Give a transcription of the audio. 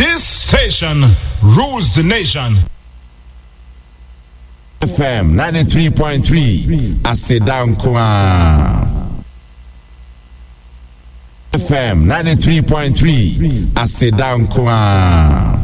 This station rules the nation. FM 93.3 Asedan Kwa. FM 93.3 Asedan Kwa.